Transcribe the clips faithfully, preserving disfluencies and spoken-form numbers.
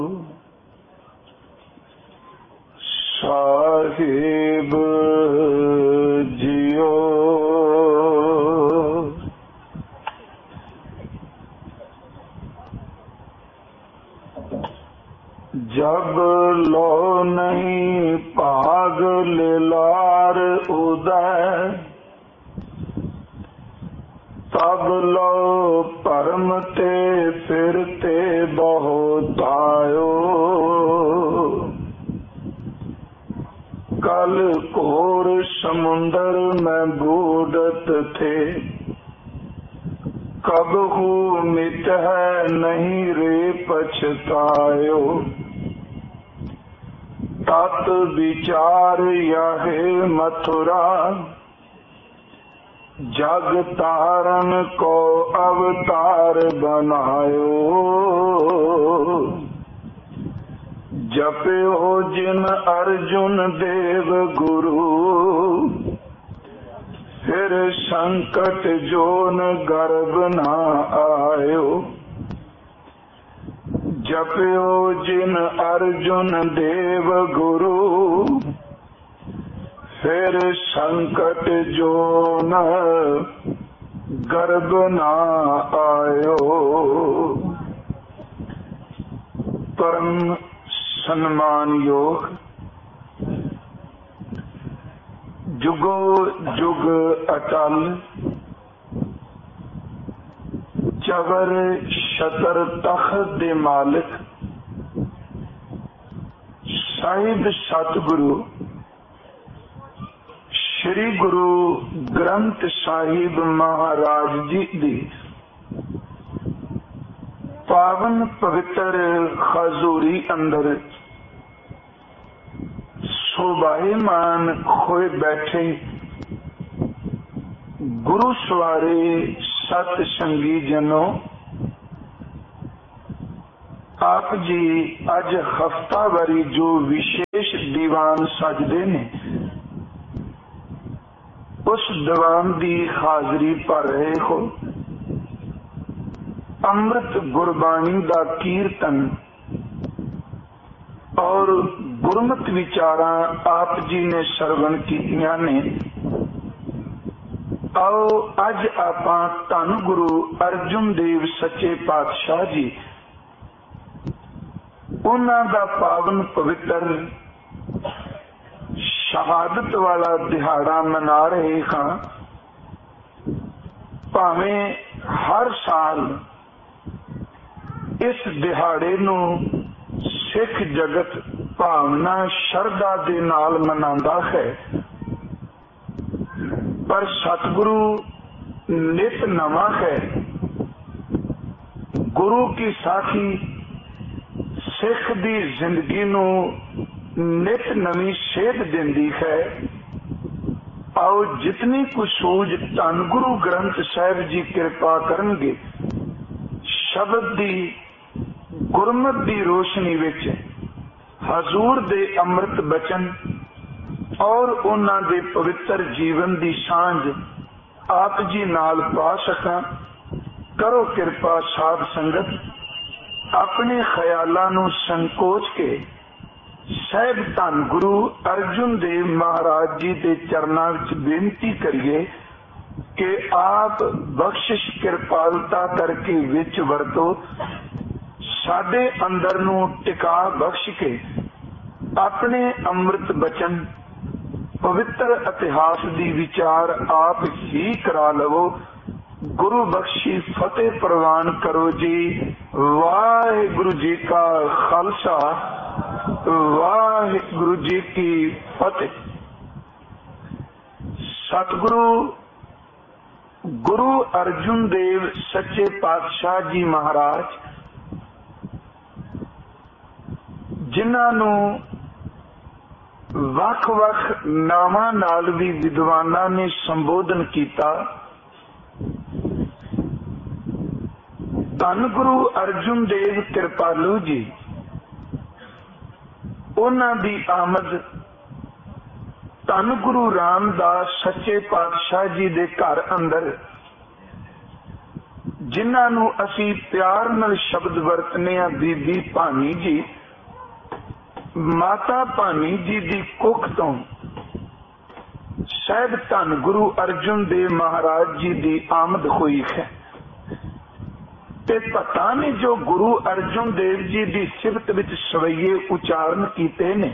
ਸਾਹਿਬ JIO जब लो नहीं भाग लिलार उदय तब लो परम ते फिरते बहुत आयो कल घोर समुंदर में बूढ़त थे कबहू मिट है नहीं रे पछतायो तत् विचार यहे मथुरा जग तारण को अवतार बनायो जपयो जिन अर्जुन देव गुरु फिर संकट जोन गर्भ ना आयो जपयो जिन अर्जुन देव गुरु फिर संकट जोन गर्भ ना आयो। परम सन्मान योग जुगो जुग अटल चवर शतर तख्त दे मालिक साहिब सतगुरु श्री गुरु ग्रंथ साहिब महाराज जी दी पावन पवित्र हजूरी अंदर शोभायमान होए बैठे गुरु सवारे सत संगी जनों, आप जी अज हफ्तावारी जो विशेष दीवान सजदे ने उस दीवान की हाजरी भर रहे हो। अमृत गुरबाणी का कीर्तन और गुरमत विचारा आप जी ने सरवण कीतियां ने। आओ अज आपां धन गुरु अर्जुन देव सच्चे पातशाह जी उन्हां दा पावन पवित्र शहादत वाला दिहाड़ा मना रहे हां। भावें हर साल इस दिहाड़े नूं सिख जगत भावना शरदा दे नाल मनांदा है, पर सतगुरु नित नवा है। गुरु की साखी सिख दी जिंदगी नूं नित नवी सेध दिंदी है। आओ जितनी कुछ सूझ धन गुरु ग्रंथ साहिब जी कृपा करनगे, शब्द दी गुरमत दी रोशनी विच हजूर दे अमृत बचन और उन्हां दे पवित्र जीवन दी सांझ आप जी नाल पा सकां। करो कृपा साध संगत, अपने ख्यालां नूं संकोच के साहिब धन गुरु अर्जुन देव महाराज जी के चरनां विच बेनती करिए कि आप बख्शिश कृपालता करके विच वरतो, साडे अंदर नूं टिका बख्श के अपने अमृत बचन पवित्र इतिहास दी विचार आप ही करा लवो। गुरु बख्शी फतेह प्रवान करो जी। वाहिगुरु जी का खालसा, वाहिगुरु जी की फतेह। सतगुरु गुरु अर्जुन देव सच्चे पातशाह जी महाराज जिन्हां नूं वख वख नावां नाल भी विद्वानां ने संबोधन किया। धन गुरु अर्जुन देव कृपालू जी, उन्हां दी आमद धन गुरु रामदास सच्चे पातशाह जी दे घर अंदर जिन्हां नूं असीं प्यार नाल शब्द वरतने आ बीबी भानी जी, माता भानी जी दी कुख तो शायद धन गुरु अर्जुन देव महाराज जी दी आमद हुई है। ते पता नहीं जो गुरु अर्जुन देव जी दी सिफत विच सवैये उचारण कीते ने,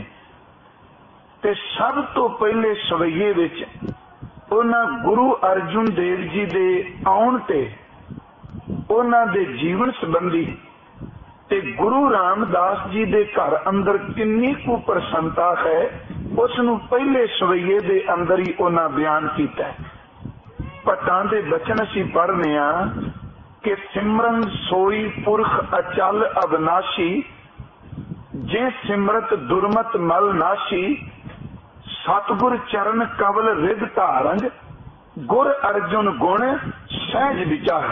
ते सब तो पहले सवैये विच उन्हां गुरु अर्जुन देव जी दे आउण ते उन्हां दे जीवन संबंधी ते गुरु रामदास जी दे घर अंदर किन्नी कु प्रसन्नता है, उसनूं पहले सवैये दे अंदर ही उन्हां बयान कीता है। भट्टां दे बचन असीं पढ़ने आ कि सिमरन सोई पुरख अचल अविनाशी, जे सिमरत दुर्मत मल नाशी, सतगुर चरण कवल रिद धारंग, गुर अर्जुन गुण सहज विचार।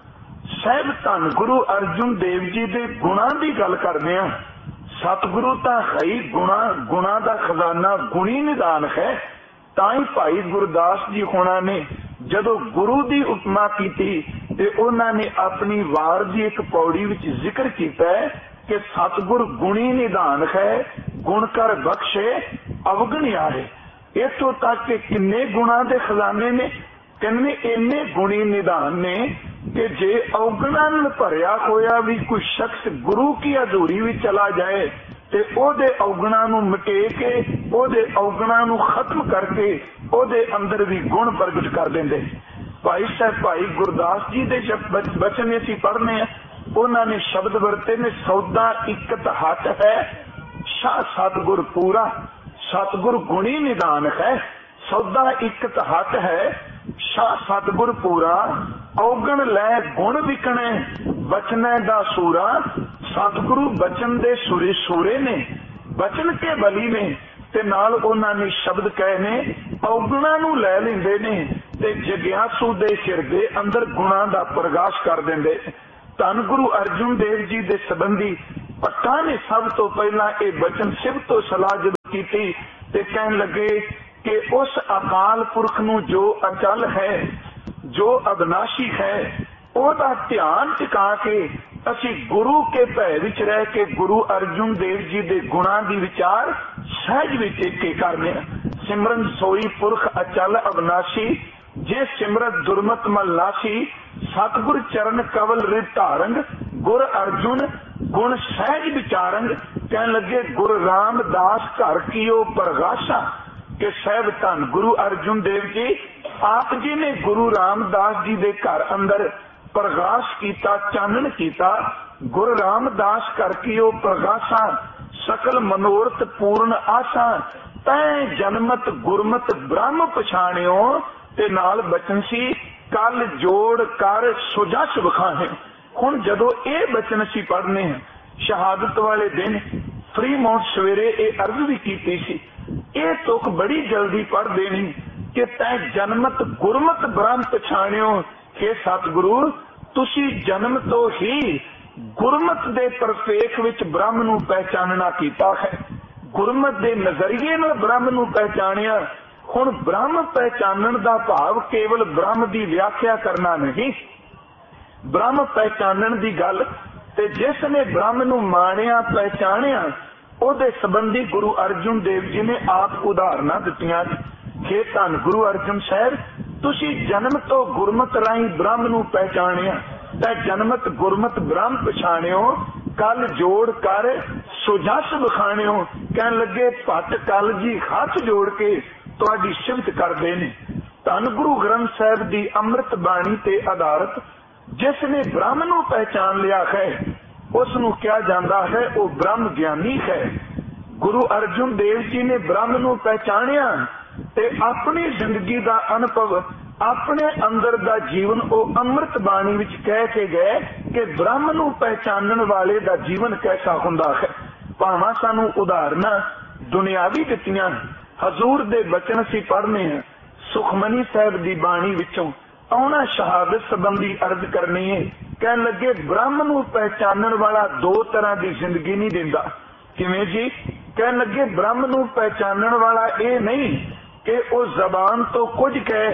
साहब धन गुरु अर्जुन देव जी दे गुणा की गल करते हैं। सतगुरु तो है ही गुणा, गुणा का खजाना गुणी निदान है। ताई भाई गुरदास जी होना ने जदों गुरु की उपमा की ते उन्होंने अपनी वार की एक पौड़ी विच जिक्र किया है कि सतगुर गुणी निदान है, गुण कर बख्शे अवगण आए। इतों तक कि किन्ने गुणा के खजाने ने, किन्ने इन्ने गुणी निदान ने कि जे अवगुणा नाल भरिया होया भी कोई शख्स गुरु की हजूरी भी चला जाए ते ओदे अवगुणा नूं मिटे के, ओदे अवगुणा नूं खत्म करके ओदे अंदर भी गुण प्रगट कर देंदे। भाई साहब भाई गुरदास जी दे बचन असीं पढ़ने हैं, उन्होंने शब्द वरते ने, सौदा इकत हट है शाह सतगुर पूरा, सतगुर गुणी निदान है। सौदा इकत हट है शाह सतगुर पूरा, औगण लै गुण विकणे बचने दा सूरा। सतगुरु बचन दे सुरे सूरे ने, बचन के बली ने, ते नाल उन्हां ने शब्द कहे ने, औगणा नूं लै लैंदे ने ते जग्यासू दे सिर दे अंदर गुणा दा प्रकाश कर देंदे। धन गुरु अर्जुन देव जी दे संबंधी भट्टां ने सब तो पहला ये बचन सिफत तो सलाह जदों कीती ते कहन लगे कि उस अकाल पुरख नूं जो अचल है, जो अविनाशी है, ओदा ध्यान टिका के असी गुरु के भय विच रह के गुरु अर्जुन देव जी दे गुणा दी विचार सहज विच के करने। सिमरन सोई पुरख अचल अविनाशी, जे सिमरत दुर्मत मल नाशी, सतगुर चरण कवल रिद धारंग, गुर अर्जुन गुण सहज विचारंग। कहन लगे गुरु रामदास घर कीओ प्रगाशा, कि साहब धन गुरु अर्जुन देव जी आप जी ने गुरु रामदास जी दे घर अंदर प्रकाश कीता, चानन कीता। गुरु रामदास घर कीओ प्रगाशा, सकल मनोरथ पूर्ण आशा, तै जन्मत गुरमत ब्रह्म पछाणियो। ते नाल बचन सी कल जोड़ कर सुजस विखाहे। हुण जदों ये बचन असी पढ़ने हैं, शहादत वाले दिन फ्री माउंट सवेरे ये अर्ज भी की सी, ये तुक बड़ी जल्दी पढ़ देनी कि तै जन्मत गुरमत ब्रह्म पछाणियो। हे सतगुरु तुसी जन्म तो ही गुरमत दे परफेख विच ब्रह्म नूं पहचानना कीता है, गुरमत दे नजरिए नाल ब्रह्म नूं पहचानिया। हुण ब्रह्म पहचानण दा भाव केवल ब्रह्म दी व्याख्या करना नहीं, ब्रह्म पहचानण दी गल ते जिस ने ब्रह्म नूं माणिया पहचानिया ਉਹਦੇ संबंधी गुरु अर्जुन देव जी ने आप उदाहरणा दित्तियां। हे धन गुरु अर्जुन साहब तुसी जन्म तो गुरमत राही ब्रह्म नूं पहचानिया, ते जन्मत गुरमत ब्रह्म पछाणियो। कल जोड़ कर सुजस विखाणियो। कहन लगे भट्ट कल जी हाथ जोड़ के तुहाडी सिफत करदे ने। धन गुरु ग्रंथ साहिब दी अमृत बाणी ते आधारित जिसने ब्रह्म नूं पहचान लिया है उसनूं कहा जाता है वो ब्रह्म ज्ञानी है। गुरु अर्जुन देव जी ने ब्रह्म नूं पहचानिया ते अपनी जिंदगी का अनुभव, अपने अंदर का जीवन वो अमृत बाणी विच कह के गए कि ब्रह्म नूं पहचानण वाले का जीवन कैसा हुंदा है। भावां सानूं उदाहरणां दुनियावी दित्तियां, हजूर दे बचन असीं पढ़ने हैं। सुखमनी साहिब दी बाणी विचों आउणा शहादत संबंधी अर्ज करनी है। कहन लगे ब्रह्म नूं पहचानण वाला दो तरह की जिंदगी नहीं दिंदा। किवें जी? कहन लगे ब्रह्म नूं पहचानण वाला ये नहीं कि वो जबान तो कुछ कहे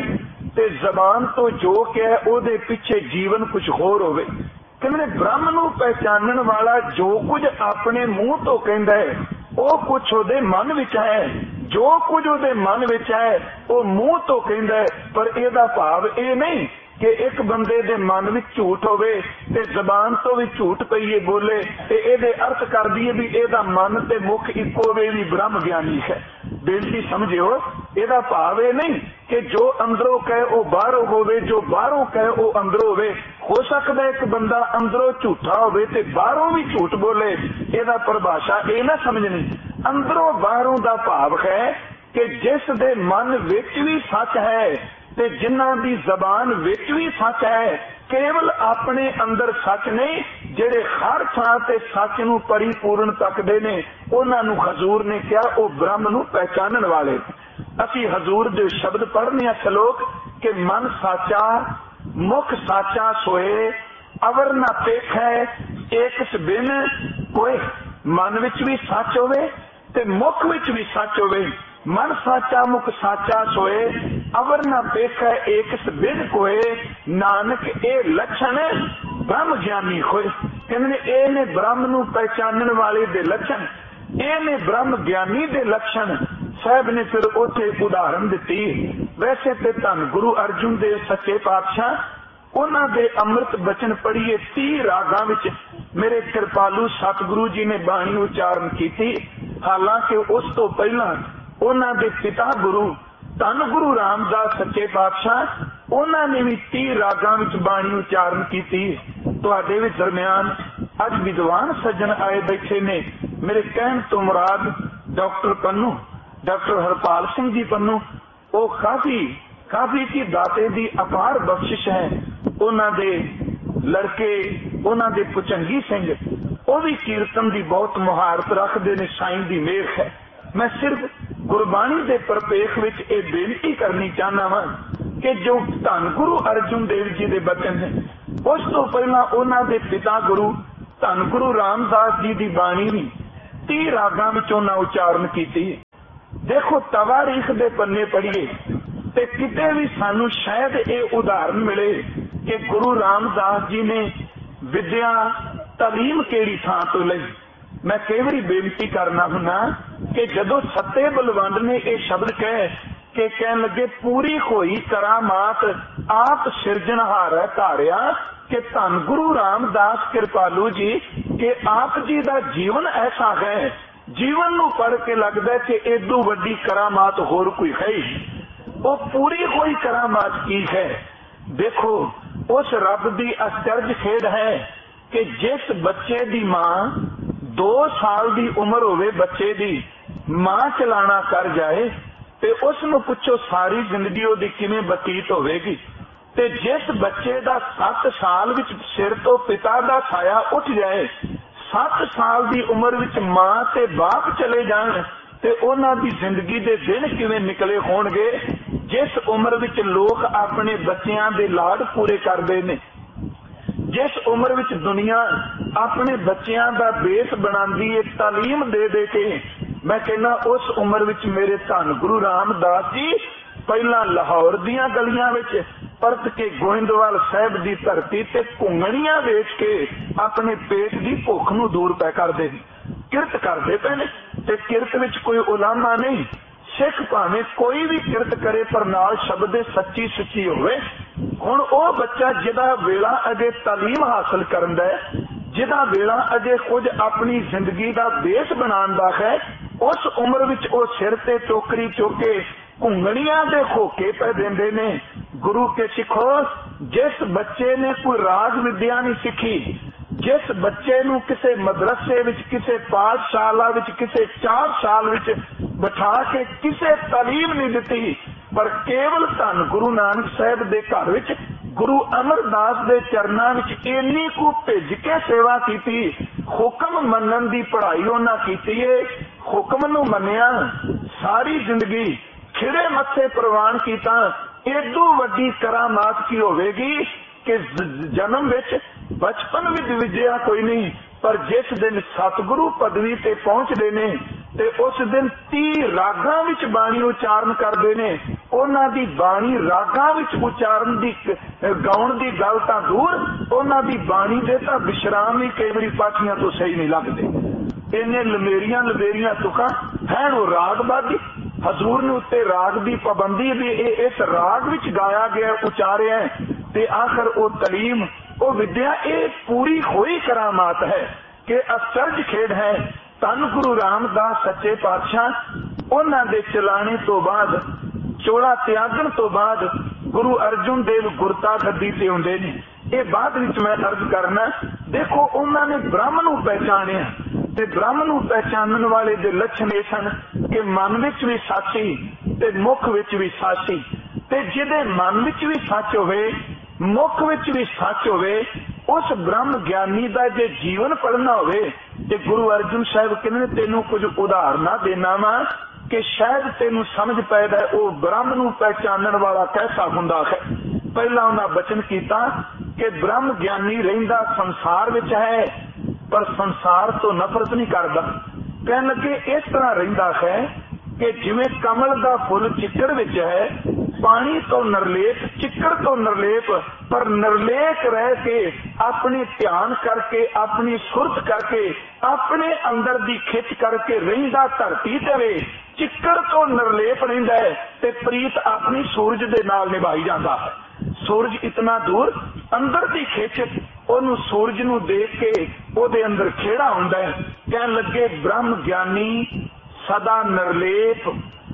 ते जबान तो जो क्या ओदे पिछे जीवन कुछ होर होवे। कहंदे ब्रह्म नूं पहचानण वाला जो कुछ अपने मुंह तो कहंदा है वो कुछ ओदे मन विच है, जो कुछ ओदे मन विच है वो मुंह तो कहंदा है, पर इहदा भाव ये नहीं कि एक बंदे दे मन विच झूठ होवे ते जबान तो भी झूठ पईए बोले ते इहदे अर्थ कर दईए भी इहदा मन ते मुख इक्को वे भी ब्रह्म ज्ञानी है। बेनती समझियो, इहदा भाव ये नहीं कि जो अंदरों कहे वो बाहरों होवे, जो बाहरों कहे वो अंदरों होवे। हो सकता है एक बंदा अंदरों झूठा होवे ते बाहरों भी झूठ बोले, इहदा परिभाषा ये ना समझनी। अंदरों बाहरों दा भाव है कि जिस दे मन विच भी सच है ते जिन्हां दी जबान विच भी सच है, केवल अपने अंदर सच नहीं, जेड़े हर थां ते सच नूं परिपूर्ण तकदे ने उन्हां नूं हजूर ने कहा वो ब्रह्म नूं पहचानण वाले। असी हजूर दे शब्द पढ़ने आ श्लोक कि मन साचा मुख साचा सोए अवर ना पेख है एक बिन कोई। मन विच भी सच होवे ते मुख विच भी सच होवे। मन साचा मुख साचा सोए अवर ना पेख है एक बिन कोए। नानक ए लक्षण ब्रह्म ज्ञानी होए। कहंदे ए ने ब्रह्म नूं पहचानण वाले दे लक्षण, ए ने ब्रह्म ज्ञानी दे लक्षण। साहब ने फिर उथे उदाहरण दी। वैसे ते धन गुरु अर्जुन देव सच्चे पातशाह उन्हां दे अमृत बचन पढ़िए तीह रागां विच मेरे कृपालू सतगुरु जी ने बाणी उचारण की। हालांकि उस तो पहला उन्हां दे पिता गुरु धन गुरु रामदास सच्चे पातशाह उन्हां ने भी तीह रागां विच बाणी उचारण की। तुहाडे विच दरम्यान अज विद्वान सज्जन आए बैठे ने। मेरे कहण तो मुराद डॉक्टर पन्नू, डॉक्टर हरपाल सिंह जी पन्नू, वो काफी काफी की दाते दी अपार बख्शिश है। उन्हां दे लड़के उन्हां दे पुचंगी सिंह वो भी कीर्तन की बहुत मुहारत रखते ने। साईं दी मेहर है। मैं सिर्फ गुरबाणी के परपेख विच ये बेनती करनी चाहना वा कि जो धन गुरु अर्जुन देव जी के बचन है उस तो पहला उन्हां दे पिता गुरु धन गुरु रामदास जी की बाणी भी तीह रागां विच उन्हां उचारण की। देखो तवारीख दे पन्ने पढ़िए ते किते भी सानू शायद ये उदाहरण मिले कि गुरु रामदास जी ने विद्या तालीम केड़ी थां तो लई। मैं कई बार बेनती करना हुना कि जदों सत्ते बलवंड ने यह शब्द कहे कि कहन लगे पूरी होई करामात आप सिरजनहार धारिया कि धन गुरु रामदास कृपालू जी के आप जी का जीवन ऐसा है, जीवन नूं पढ़ के लगता है कि एदू वड्डी करामात होर कोई है ही। वो पूरी होई करामात की है। देखो उस रब की आश्चर्य खेद है कि जिस बच्चे दी मां दो साल की उम्र होवे, बच्चे दी मां चलाना कर जाए ते उसनूं पुछो सारी जिंदगी ओदी किवें बतीत होवेगी। ते जिस बच्चे दा सत्त साल विच सिर तो पिता दा छाया उठ जाए, सत्त साल की उम्र विच मां ते बाप चले जाण ते उन्हां दी जिंदगी दे दिन किवें निकले होणगे। जिस उम्र विच लोग अपने बच्चियां दे लाड पूरे करदे ने, जिस उम्र विच दुनिया अपने बच्चियां दा बेस बनांदी है तालीम दे दे के, मैं कहना उस उम्र विच मेरे धन गुरु रामदास जी पहला लाहौर दियां गलियां विच परत के गोइंदवाल साहब की धरती ते घुंगणियां वेच के अपने पेट की भुख नूं दूर पै करदे किरत करदे पे ने। ते किरत विच कोई उलामा नहीं, सिख भावें कोई भी किरत करे पर नाल शब्द सच्ची सुची होवे। हुण ओह बच्चा जिहदा वेला अजे तालीम हासिल करन दा है, जिहदा वेला अजे कुछ अपनी जिंदगी का बेस बनाउण दा है, उस उम्र विच ओह सिर ते टोकरी चुक के घुंगणियां दे खोके पे देंदे ने। गुरु के सिखो, जिस बच्चे ने कोई राज विद्या नहीं सीखी, जिस बच्चे नूं किसे मदरसे विच, किसे पाठशाला विच, किसे चार साल विच बिठा के किसे तालीम नहीं दी, पर केवल धन गुरु नानक साहब दे घर विच गुरु अमरदास दे चरनां विच इन्नी को भेज के सेवा की, हुक्म मनन दी पढ़ाई उन्हां कीती है। हुक्म नूं मन्निया, सारी जिंदगी खिड़े मत्थे प्रवान कीता, एडू वड्डी करामात की होवेगी कि जन्म विच बचपन विच विद्या कोई नहीं, पर जिस दिन सतगुरु पदवी ते पहुंचदे ने ते उस दिन तीह रागां विच बाणी उचारण करदे ने। ਉਹਨਾਂ ਦੀ ਬਾਣੀ ਰਾਗਾਂ ਵਿੱਚ ਉਚਾਰਨ ਦੀ ਗਾਉਣ ਦੀ ਗੱਲ ਤਾਂ ਦੂਰ, ਉਹਨਾਂ ਦੀ ਬਾਣੀ ਦੇ ਤਾਂ ਵਿਸ਼ਰਾਮ ਵੀ ਕਈ ਵਾਰੀ ਪਾਠੀਆਂ ਤੋਂ ਸਹੀ ਨਹੀਂ ਲੱਗਦੇ। ਇਹਨੇ ਲਮੇਰੀਆਂ ਲਵੇਰੀਆਂ ਤੁਕਾਂ ਹੈਣ ਉਹ ਰਾਗਬਾਦੀ। ਹਜ਼ੂਰ ਨੇ ਉੱਤੇ ਰਾਗ ਦੀ ਪਾਬੰਦੀ ਵੀ ਇਹ ਇਸ ਰਾਗ ਵਿੱਚ ਗਾਇਆ ਗਿਆ ਉਚਾਰਿਆ ਤੇ ਆਖਰ ਉਹ ਤਲੀਮ ਉਹ ਵਿਦਿਆ ਇਹ ਪੂਰੀ ਹੋਈ ਕਰਾਮਾਤ ਹੈ ਕਿ ਅਚਰਜ ਖੇਡ ਹੈ। ਧੰਨ ਗੁਰੂ ਰਾਮਦਾਸ ਸੱਚੇ ਪਾਤਸ਼ਾਹ ਉਹਨਾਂ ਦੇ ਚਲਾਣੇ ਤੋਂ ਬਾਅਦ ਚੋਲਾ ਤਿਆਗਣ ਤੋਂ ਬਾਅਦ ਗੁਰੂ ਅਰਜੁਨ ਦੇਵ ਗੁਰਤਾ ਗੱਦੀ ਤੇ ਹੁੰਦੇ ਨੇ। ਇਹ ਬਾਅਦ ਵਿੱਚ ਮੈਂ ਅਰਜ਼ ਕਰਨਾ। ਦੇਖੋ ਉਹਨਾਂ ਨੇ ਬ੍ਰਹਮ ਨੂੰ ਪਹਿਚਾਣਿਆ ਤੇ ਬ੍ਰਹਮ ਨੂੰ ਪਹਿਚਾਨਣ ਵਾਲੇ ਦੇ ਲੱਛਣ ਇਹ ਸਨ ਕਿ ਮਨ ਵਿੱਚ ਵੀ ਸਾਚੀ ਤੇ ਮੁਖ ਵਿੱਚ ਵੀ ਸਾਚੀ, ਤੇ ਜਿਹਦੇ ਮਨ ਵਿੱਚ ਵੀ ਸੱਚ ਹੋਵੇ ਮੁਖ ਵਿੱਚ ਵੀ ਸੱਚ ਹੋਵੇ ਉਸ ਬ੍ਰਹਮ ਗਿਆਨੀ ਦਾ ਜੇ ਜੀਵਨ ਪੜ੍ਹਨਾ ਹੋਵੇ ਤੇ ਗੁਰੂ ਅਰਜੁਨ ਸਾਹਿਬ ਕਹਿੰਦੇ ਤੈਨੂੰ ਕੁਝ ਉਦਾਹਰਨਾਂ ਦੇਣਾ ਵਾ ਕਿ ਸ਼ਾਇਦ ਤੈਨੂੰ ਸਮਝ ਪੈਦਾ ਉਹ ਬ੍ਰਹਮ ਨੂੰ ਪਹਿਚਾਨਣ ਵਾਲਾ ਕੈਸਾ ਹੁੰਦਾ ਹੈ। ਪਹਿਲਾਂ ਉਹਨਾਂ ਬਚਨ ਕੀਤਾ ਕਿ ਬ੍ਰਹਮ ਗਿਆਨੀ ਰਹਿੰਦਾ ਸੰਸਾਰ ਵਿੱਚ ਹੈ ਪਰ ਸੰਸਾਰ ਤੋਂ ਨਫ਼ਰਤ ਨਹੀਂ ਕਰਦਾ। ਕਹਿਣ ਲੱਗੇ ਇਸ ਤਰ੍ਹਾਂ ਰਹਿੰਦਾ ਹੈ ਕਿ ਜਿਵੇਂ ਕਮਲ ਦਾ ਫੁੱਲ ਚਿੱਕੜ ਵਿੱਚ ਹੈ, ਪਾਣੀ ਤੋਂ ਨਿਰਲੇਪ ਚਿੱਕੜ ਤੋਂ ਨਿਰਲੇਪ ਪਰ ਨਿਰਲੇਪ ਰਹਿ ਕੇ ਆਪਣੇ ਧਿਆਨ ਕਰਕੇ ਆਪਣੀ ਸੁਰਤ ਕਰਕੇ ਆਪਣੇ ਅੰਦਰ ਦੀ ਖਿੱਚ ਕਰਕੇ ਰਹਿੰਦਾ ਧਰਤੀ ਤੇ ਵੇ ਚਿੱਕੜ ਤੋਂ ਨਿਰਲੇਪ ਰਹਿੰਦਾ ਹੈ ਤੇ ਪ੍ਰੀਤ ਆਪਣੀ ਸੂਰਜ ਦੇ ਨਾਲ ਨਿਭਾਈ ਜਾਂਦਾ ਹੈ। ਸੂਰਜ ਇਤਨਾ ਦੂਰ ਅੰਦਰ ਦੀ ਖਿੱਚ ਉਹਨੂੰ ਸੂਰਜ ਨੂੰ ਦੇਖ ਕੇ ਉਹਦੇ ਅੰਦਰ ਖੇੜਾ ਹੁੰਦਾ ਹੈ। ਕਹਿਣ ਲੱਗੇ ਬ੍ਰਹਮ ਗਿਆਨੀ ਸਦਾ ਨਿਰਲੇਪ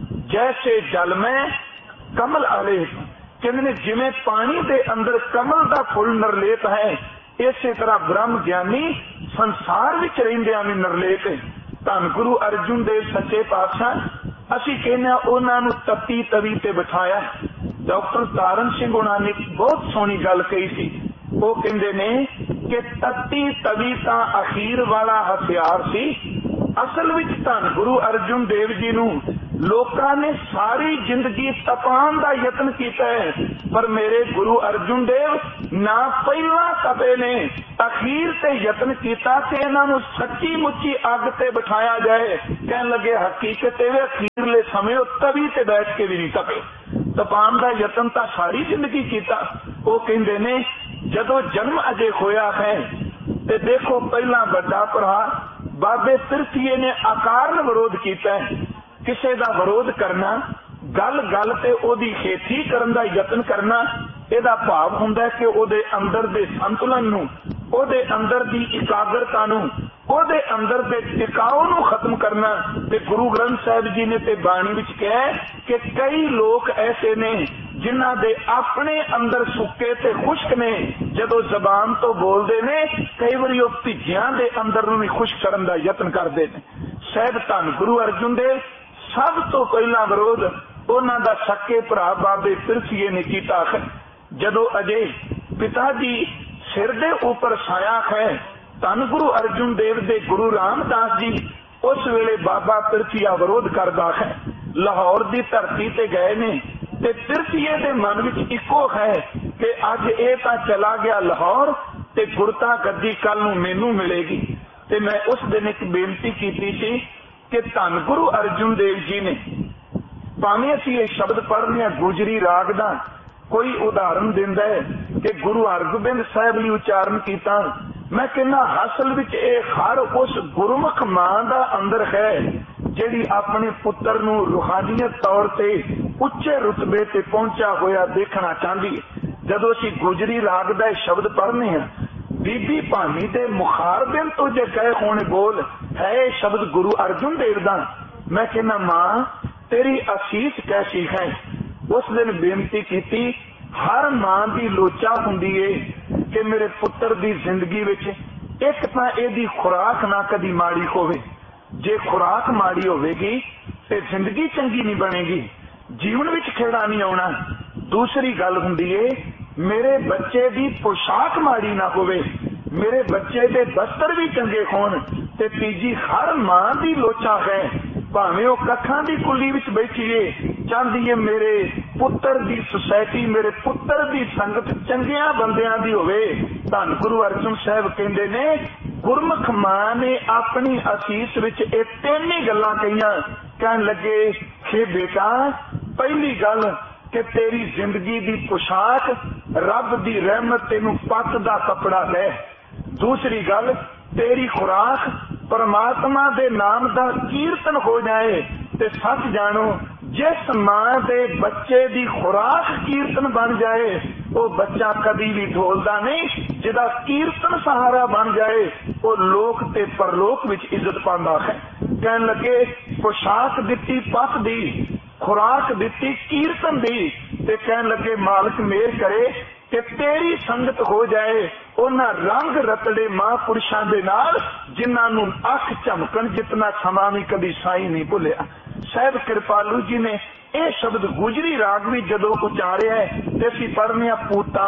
ਜੈਸੇ ਜਲ ਮੈਂ ਕਮਲ ਆਲੇਪ। ਕਹਿੰਦੇ ਨੇ ਜਿਵੇਂ ਪਾਣੀ ਦੇ ਅੰਦਰ ਕਮਲ ਦਾ ਫੁੱਲ ਨਿਰਲੇਪ ਹੈ ਇਸੇ ਤਰ੍ਹਾਂ ਬ੍ਰਹਮ ਗਿਆਨੀ ਸੰਸਾਰ ਵਿੱਚ ਰਹਿੰਦਿਆਂ ਵੀ ਨਿਰਲੇਪ ਹੈ। ਧੰਨ ਗੁਰੂ ਅਰਜੁਨ ਦੇਵ ਸੱਚੇ ਪਾਤਸ਼ਾਹ ਅਸੀਂ ਕਹਿੰਦੇ ਹਾਂ ਉਹਨਾਂ ਨੂੰ ਤਤੀ ਤਵੀ ਤੇ ਬਿਠਾਇਆ। ਡਾਕਟਰ ਤਾਰਨ ਸਿੰਘ ਉਹਨਾਂ ਨੇ ਬਹੁਤ ਸੋਹਣੀ ਗੱਲ ਕਹੀ ਸੀ। ਉਹ ਕਹਿੰਦੇ ਨੇ ਕਿ ਤਤੀ ਤਵੀ ਤਾਂ ਅਖੀਰ ਵਾਲਾ ਹਥਿਆਰ ਸੀ। ਅਸਲ ਵਿੱਚ ਧੰਨ ਗੁਰੂ ਅਰਜੁਨ ਦੇਵ ਜੀ ਨੂੰ ਲੋਕਾਂ ਨੇ ਸਾਰੀ ਜ਼ਿੰਦਗੀ ਤਪਾਉਣ ਦਾ ਯਤਨ ਕੀਤਾ ਹੈ ਪਰ ਮੇਰੇ ਗੁਰੂ ਅਰਜੁਨ ਦੇਵ ਨਾ ਪਹਿਲਾਂ ਤਪੇ ਨੇ ਅਖੀਰ ਤੇ ਯਤਨ ਕੀਤਾ ਤੇ ਇਹਨਾਂ ਨੂੰ ਸੱਚੀ ਮੁੱਚੀ ਅੱਗ ਤੇ ਬਿਠਾਇਆ ਜਾਏ। ਕਹਿਣ ਲੱਗੇ ਹਕੀਕਤ ਇਹ ਅਖੀਰਲੇ ਸਮੇਂ ਉਹ ਤਵੀ ਤੇ ਬੈਠ ਕੇ ਵੀ ਨਹੀਂ ਤਪੇ। ਤਪਾਉਣ ਦਾ ਯਤਨ ਤਾਂ ਸਾਰੀ ਜ਼ਿੰਦਗੀ ਕੀਤਾ। ਉਹ ਕਹਿੰਦੇ ਨੇ ਜਦੋਂ ਜਨਮ ਅਜੇ ਹੋਇਆ ਹੈ ਤੇ ਦੇਖੋ ਪਹਿਲਾਂ ਵੱਡਾ ਭਰਾ ਬਾਬੇ ਤਿਰਥੀਏ ਨੇ ਅਕਾਰਨ ਵਿਰੋਧ ਕੀਤਾ। ਕਿਸੇ ਦਾ ਵਿਰੋਧ ਕਰਨਾ ਗੱਲ ਗੱਲ ਤੇ ਉਹਦੀ ਖੇਤੀ ਕਰਨ ਦਾ ਯਤਨ ਕਰਨਾ ਇਹਦਾ ਭਾਵ ਹੁੰਦਾ ਕਿ ਉਹਦੇ ਅੰਦਰ ਦੇ ਸੰਤੁਲਨ ਨੂੰ ਉਹਦੇ ਅੰਦਰ ਦੀ ਇਕਾਗਰਤਾ ਨੂੰ ਉਹਦੇ ਅੰਦਰ ਦੇ ਟਿਕਾਉ ਨੂੰ ਖਤਮ ਕਰਨਾ। ਤੇ ਗੁਰੂ ਗ੍ਰੰਥ ਸਾਹਿਬ ਜੀ ਨੇ ਤੇ ਬਾਣੀ ਵਿੱਚ ਕਿਹਾ ਕਿ ਕਈ ਲੋਕ ਐਸੇ ਨੇ ਜਿਨ੍ਹਾਂ ਦੇ ਆਪਣੇ ਅੰਦਰ ਸੁੱਕੇ ਤੇ ਖੁਸ਼ਕ ਨੇ ਜਦੋਂ ਜ਼ਬਾਨ ਤੋਂ ਬੋਲਦੇ ਨੇ ਕਈ ਵਾਰੀ ਉਹ ਭਿੱਜਿਆਂ ਦੇ ਅੰਦਰ ਨੂੰ ਵੀ ਖੁਸ਼ਕ ਕਰਨ ਦਾ ਯਤਨ ਕਰਦੇ ਨੇ। ਸਾਹਿਬ ਧੰਨ ਗੁਰੂ ਅਰਜੁਨ ਦੇਵ ਸਭ ਤੋਂ ਪਹਿਲਾਂ ਵਿਰੋਧ ਉਹਨਾਂ ਦਾ ਸੱਕੇ ਭਰਾ ਬਾਬੇ ਤਿਰਥੀਏ ਨੇ ਕੀਤਾ। ਜਦੋਂ ਅਜੇ ਪਿਤਾ ਜੀ ਸਿਰ ਦੇ ਉੱਪਰ ਛਾਇਆ ਹੈ ਧੰਨ ਗੁਰੂ ਅਰਜੁਨ ਦੇਵ ਦੇ ਗੁਰੂ ਰਾਮਦਾਸ ਜੀ ਉਸ ਵੇਲੇ ਬਾਬਾ ਤਿਰਥੀਆ ਵਿਰੋਧ ਕਰਦਾ ਹੈ। ਲਾਹੌਰ ਦੀ ਧਰਤੀ ਤੇ ਗਏ ਨੇ ਤੇ ਤਿਰਥੀਏ ਦੇ ਮਨ ਵਿੱਚ ਇੱਕੋ ਹੈ ਕਿ ਅੱਜ ਇਹ ਤਾਂ ਚਲਾ ਗਿਆ ਲਾਹੌਰ ਤੇ ਗੁਰਤਾ ਗੱਦੀ ਕੱਲ ਨੂੰ ਮੈਨੂੰ ਮਿਲੇਗੀ। ਤੇ ਮੈਂ ਉਸ ਦਿਨ ਇੱਕ ਬੇਨਤੀ ਕੀਤੀ ਸੀ ਕਿ ਧੰਨ ਗੁਰੂ ਅਰਜੁਨ ਦੇਵ ਜੀ ਨੇ ਭਾਵੇਂ ਅਸੀਂ ਇਹ ਸ਼ਬਦ ਪੜ੍ਹਦੇ ਹਾਂ ਗੁਜਰੀ ਰਾਗ ਦਾ ਕੋਈ ਉਦਾਹਰਨ ਦਿੰਦਾ ਹੈ ਕਿ ਗੁਰੂ ਹਰਗੋਬਿੰਦ ਸਾਹਿਬ ਲਈ ਉਚਾਰਨ ਕੀਤਾ। ਮੈਂ ਕਹਿੰਦਾ ਅਸਲ ਵਿੱਚ ਇਹ ਹਰ ਉਸ ਗੁਰਮੁਖ ਮਾਂ ਦਾ ਅੰਦਰ ਹੈ ਜਿਹੜੀ ਆਪਣੇ ਪੁੱਤਰ ਨੂੰ ਰੂਹਾਨੀਅਤ ਤੌਰ ਤੇ ਉੱਚੇ ਰੁਤਬੇ ਤੇ ਪਹੁੰਚਿਆ ਹੋਇਆ ਦੇਖਣਾ ਚਾਹੁੰਦੀ ਹੈ। ਜਦੋਂ ਅਸੀਂ ਗੁਜਰੀ ਰਾਗ ਦਾ ਇਹ ਸ਼ਬਦ ਪੜ੍ਹਨੇ ਹਾਂ ਬੀਬੀ ਭਾਨੀ ਦੇ ਮੁਖਾਰਬਿਨ ਤੋਂ ਜੇ ਕਹੇ ਹੋਣ ਬੋਲ ਹੈ ਇਹ ਸ਼ਬਦ ਗੁਰੂ ਅਰਜੁਨ ਦੇਵ ਦਾ। ਮੈਂ ਕਹਿੰਦਾ ਮਾਂ ਤੇਰੀ ਅਸੀਸ ਕੈਸੀ ਹੈ। ਉਸ ਦਿਨ ਬੇਨਤੀ ਕੀਤੀ ਹਰ ਮਾਂ ਦੀ ਲੋਚਾ ਹੁੰਦੀ ਏ ਕਿ ਮੇਰੇ ਪੁੱਤਰ ਦੀ ਜ਼ਿੰਦਗੀ ਵਿੱਚ ਇੱਕ ਤਾਂ ਇਹਦੀ ਖੁਰਾਕ ਨਾ ਕਦੀ ਮਾੜੀ ਹੋਵੇ। ਜੇ ਖੁਰਾਕ ਮਾੜੀ ਹੋਵੇਗੀ ਤੇ ਜ਼ਿੰਦਗੀ ਚੰਗੀ ਨਹੀਂ ਬਣੇਗੀ, ਜੀਵਨ ਵਿੱਚ ਖੇੜਾ ਨਹੀਂ ਆਉਣਾ। ਦੂਸਰੀ ਗੱਲ ਹੁੰਦੀ ਏ ਮੇਰੇ ਬੱਚੇ ਦੀ ਪੋਸ਼ਾਕ ਮਾੜੀ ਨਾ ਹੋਵੇ, ਮੇਰੇ ਬੱਚੇ ਦੇ ਬਸਤਰ ਵੀ ਚੰਗੇ ਹੋਣ। ਤੇ ਤੀਜੀ ਹਰ ਮਾਂ ਦੀ ਲੋਚਾ ਹੈ ਭਾਵੇਂ ਉਹ ਕੱਖਾਂ ਦੀ ਕੁੱਲੀ ਵਿੱਚ ਬੈਠੀਏ ਚਾਹੁੰਦੀ ਏ ਮੇਰੇ ਪੁੱਤਰ ਦੀ ਸੁਸਾਇਟੀ ਮੇਰੇ ਪੁੱਤਰ ਦੀ ਸੰਗਤ ਚੰਗਿਆਂ ਬੰਦਿਆਂ ਦੀ ਹੋਵੇ। ਧੰਨ ਗੁਰੂ ਅਰਜਨ ਸਾਹਿਬ ਕਹਿੰਦੇ ਨੇ ਗੁਰਮੁਖ ਮਾਂ ਨੇ ਆਪਣੀ ਅਸੀਸ ਵਿੱਚ ਇਹ ਤਿੰਨ ਹੀ ਗੱਲਾਂ ਕਹੀਆਂ। ਕਹਿਣ ਲੱਗੇ ਕਿ ਬੇਟਾ पहली गल कि तेरी जिंदगी दी पोशाक रब दी रहमत तेनू पत दा कपड़ा दे। दूसरी गल तेरी खुराक परमात्मा दे नाम दा कीर्तन हो जाए। ते सच जानो जिस मां दे बच्चे दी खुराक कीर्तन बन जाए वो बच्चा कभी भी ढोलदा नहीं। जिदा कीर्तन सहारा बन जाए वो लोक ते परलोक विच इज्जत पांदा है। कहन लगे पोशाक दिती पत दी, खुराक दिती कीर्तन दी, ते कहन लगे मालिक मेहर करे कि तेरी संगत हो जाए उन्हां रंग रतड़े महापुरुषां दे नाल जिन्हां नूं अख झमकण जितना समा भी कभी साई नहीं भुलिया। साहिब कृपालू जी ने यह शब्द गुजरी राग भी जदों उचारिया है ते असीं पढ़ने पूता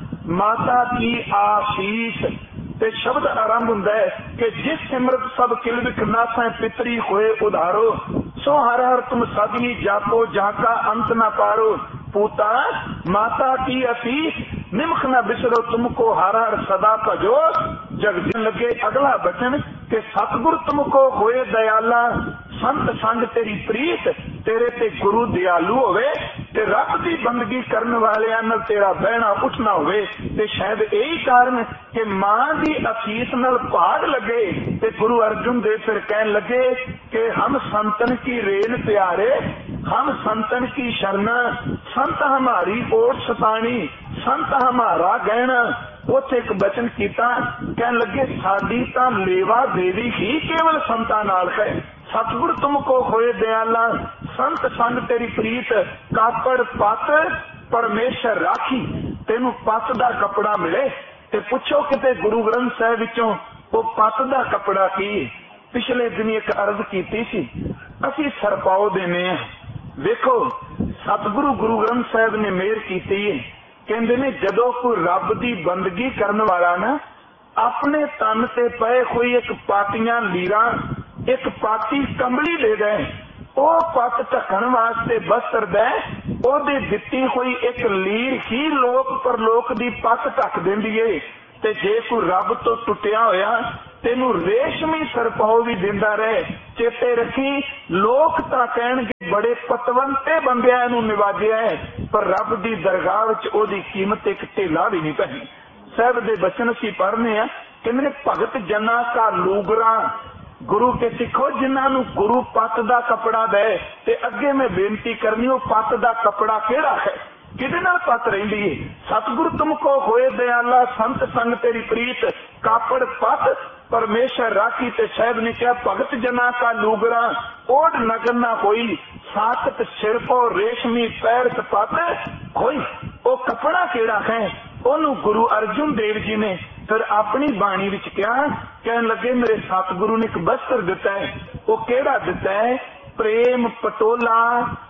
माता की आशीष ते शब्द आरंभ हुंदा है कि जिस सिमरत सब किलविक नासा पितरी होए उधारो सो हर हर तुम सदनी जापो जाका अंत न पारो। पूता माता की आशीष निमख न बिसरो तुमको हर हर सदा भजो। जगजन लगे अगला बचन के सतगुर तुमको होए दयाला संत संग तेरी प्रीत तेरे ते गुरु दयालु होवे ते रब दी बंदगी करने वाले नाल तेरा बहना उठना होवे। ते शायद यही कारण कि मां दी आशीष नाल भाग लगे ते गुरु अर्जुन देव फिर कहन लगे कि हम संतन की रेन प्यारे हम संतन की शरण संत हमारी ओट सतानी संत हमारा गहना। उथे एक बचन किया कहन लगे साडी तां लेवा देवी ही केवल संतां नाल है। सतगुर तुमको होए दयाला संत संग तेरी प्रीत कापड़ पत परमेश्वर राखी। तेनू पत दा कपड़ा मिले ते पुछो किते गुरु ग्रंथ साहिब विचों वो पत दा कपड़ा की। पिछले दिन एक अर्ज कीती सी असीं सरपाओ देने आ। देखो सतगुरु गुरु ग्रंथ साहिब ने मेहर कीती है। कहंदे ने जदों कोई रब दी बंदगी करन वाला ना अपने तन ते पए कोई एक पाटियां लीरा एक पाटी कंबली दे दे ओ पत ढकण वास्ते बस्तर दे ओदे दित्ती कोई एक लीर ही लोक परलोक दी पत ढक देंदी है। ते जे कोई रब तो टुटिया होया तेनू रेशमी सरपाओ भी दिंदा रहे। चेते रखी लोक तां कहणगे बड़े पतवंते बंदियां नूं निवाजिया है पर रब दी दरगाह विच ओदी कीमत एक ढेला भी नहीं पैनी। साहिब दे बचन असीं पढ़ने आ कहंदे भगत जना का लूगरा गुरु के सिखो जिन्हां नूं गुरु पत दा कपड़ा दे। ते अगे मैं बेनती करनी ओ पत दा कपड़ा किहड़ा है किहदे नाल पत रहिंदी है। सतगुरु तुमको होए दयाला संत संग तेरी प्रीत कापड़ पत परमेश्वर राखी। ते साहिब ने कहा भगत जना का लूगरा ओढ़ नगन ना होई साकत सिर को रेशमी पैर पत होई। ओ कपड़ा केड़ा है ओनू गुरु अर्जुन देव जी ने फिर अपनी बाणी विच कहा कहन लगे मेरे सतगुरु ने एक वस्त्र दिता है। वो केड़ा दिता है प्रेम पटोला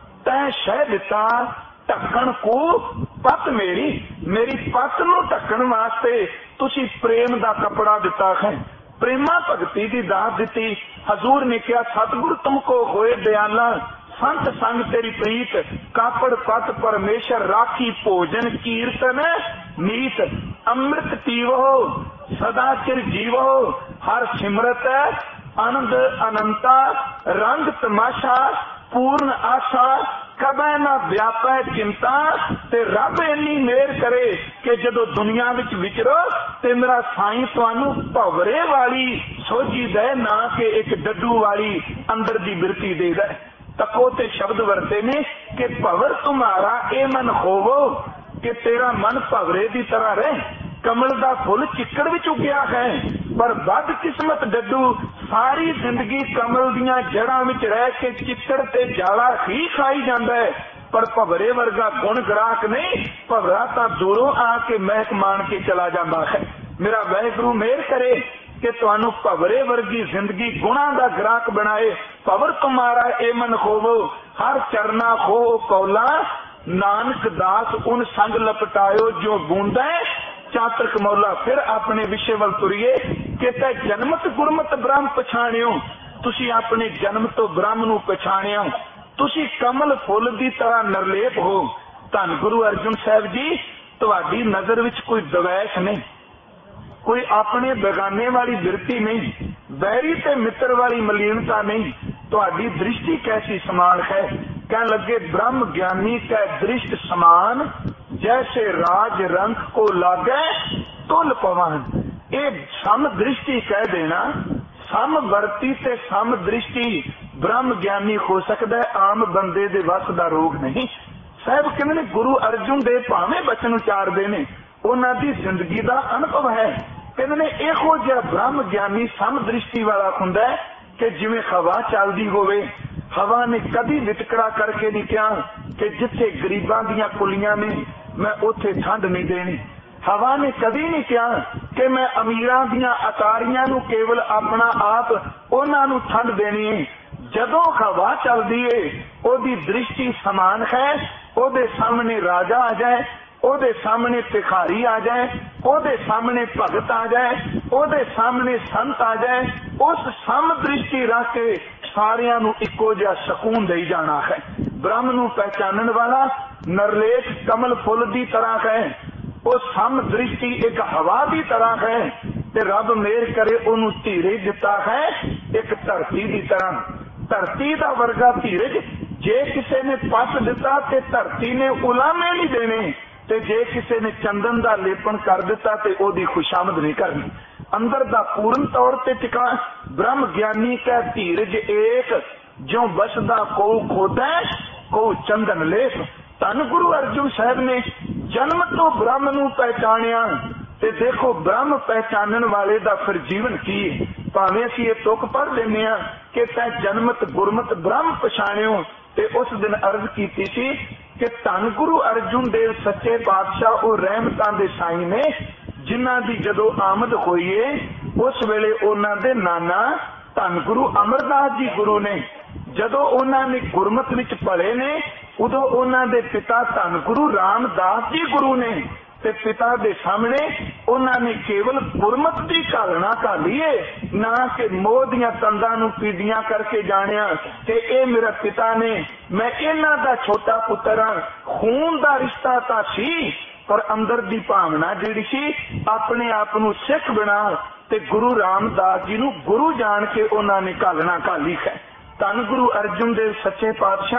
तै शह दिता ढक्कन को पत मेरी मेरी पत नूं ढक्कन वास्ते तुसी प्रेम दा कपड़ा दिता है। प्रेमा भगती दी दात दी। हजूर ने कहा सतगुरु तुमको होए दयाला संत संग तेरी प्रीत कापड़ पत परमेश्वर राखी भोजन कीर्तन नीत अमृत पीवो सदा चिर जीवो हर सिमरत आनंद अनंता रंग तमाशा पूर्ण आशा कबै ना व्यापै चिंता। ते रब इन्नी मेहर करे कि जदों दुनिया विच विचरो ते मेरा साईं तुहानू भवरे वाली सोझी दे ना कि एक डड्डू वाली अंदर दी बिरती दे दे। तको ते शब्द वरते ने कि भवर तुम्हारा ए मन होवो कि तेरा मन भवरे दी तरह रहे। कमल दा फुल चिक्कड़ विच उगया है पर बद किस्मत डड्डू सारी जिंदगी कमल दियां जड़ां विच रह के चिक्कड़ ते जाला ही खाई जांदा है पर भवरे वर्गा गुण ग्राहक नहीं। भवरा तां दूरों आके महक मान के चला जांदा है। मेरा वाहिगुरू मेहर करे कि तुहानू भवरे वर्गी जिंदगी गुणा दा ग्राहक बनाए। भवर तुम्हारा ए मन होवो हर चरना हो कौला नानक दास उन संग लपटायो जो बूंदा चातक मौला। फिर अपने विषय वल तुरिए कि तै जन्मत गुरमत ब्रह्म पछाणियो। तुसी अपने जन्म तो ब्रह्म नू पछाणिया। तुसी कमल फुल दी तरह नरलेप हो। धन गुरु अर्जुन साहब जी तुहाडी नजर विच कोई दवैश नहीं कोई अपने बेगाने वाली बिरती नहीं बैरी ते मित्र वाली मलीनता नहीं। तुहाडी दृष्टि कैसी समान है कह लगे ब्रह्म ज्ञानी कै दृष्ट समान, जैसे राज रंग को लागे तुल पवन। ये सम दृष्टि कह देना, सम वर्ती ते सम दृष्टि ब्रह्म ज्ञानी हो सकता है, आम बंदे दे वस दा रोग नहीं। साहब कहते ने गुरु अर्जुन दे भावें बचन उचारदे ने, उन्हां दी जिंदगी दा अनुभव है। कहते ने इहो जिहा ब्रह्म ज्ञानी सम दृष्टि वाला हुंदा है कि जिवें हवा चलदी होवे। हवा ने कदी वितकरा करके नहीं कहा कि जिथे गरीबां दियां कुलियां ने मैं उथे ठंड नहीं देनी। हवा ने कदी नहीं कहा कि मैं अमीरां दियां अतारियां नूं केवल अपना आप उन्हां नूं ठंड देनी है। जदों हवा चलदी है ओदी दृष्टि समान है, ओदे सामने राजा आ जाए, ओदे सामने भिखारी आ जाए, ओदे सामने भगत आ जाए, ओदे सामने संत आ जाए, उस सम दृष्टि रख के सारियां नूं इक्को जिहा सकून दई जाना है। ब्रह्म नूं पहचानण वाला नरलेख कमल फुल दी तरह है, वो सम दृष्टि एक हवा की तरह है ते रब मेहर करे उन्होंने धीरज दिता है एक धरती की तरह। धरती का वर्गा धीरज जे किसी ने पस दिता ते धरती ने उलामे नहीं देने, ते जे किसी ने चंदन का लेपन कर दिता ते ओदी खुशामद नहीं करनी। अंदर दा पूर्ण तौर ते टिका ब्रह्म ज्ञानी का धीरज एक, जो बसदा को खोदा को चंदन लेप। धन गुरु अर्जुन साहब ने जन्म तो ब्रह्म नूं पहचानिया, ते देखो ब्रह्म पहचानन वाले दा फिर जीवन की। भावें असीं ये तुक पढ़ लेने आ कि तैं जन्मत गुरमत ब्रह्म पछाणियो, ते उस दिन अर्ज कीती सी कि धन गुरु अर्जुन देव सच्चे पातशाह वो रहमतां दे साईं ने, जिन्हां दी जदों आमद होई है उस वेले उन्हां दे नाना धन गुरु अमरदास जी गुरु ने, जदों उन्हां ने गुरमत विच पले ने उदों उन्हां दे पिता धन गुरु रामदास जी गुरु ने, ते पिता दे सामने उन्हां ने केवल गुरमत की घालना घाली है, ना कि मोह दियां तंदां नूं पीड़ियां करके जानिया कि ए मेरा पिता ने, मैं इन्हां दा छोटा पुत्र हां। खून दा रिश्ता तां सी पर अंदर दी भावना जिहड़ी सी अपने आप नूं सिख बना ते गुरु रामदास जी नूं गुरु जान के उन्हां ने घालना घाली है। धन गुरु अर्जुन देव सच्चे पातशाह